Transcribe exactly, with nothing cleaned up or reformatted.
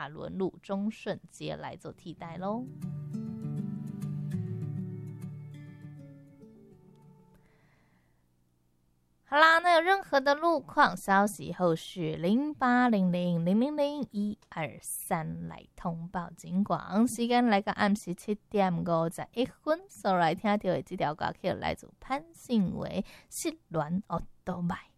大轮路、中顺街来做替代咯。好啦，那有任何的路况消息，后续零八零零零零零一二三来通报警广。时间来到暗时七点五十一分，所来听到的这条歌曲来自潘信维《失恋学倒摆》。